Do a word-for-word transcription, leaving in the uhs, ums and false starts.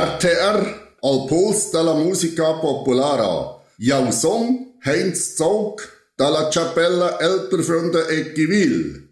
R T R, al puls dalla musica populara. Jau som Heinz Zog, dalla Cappella Elterfreunde e Givil.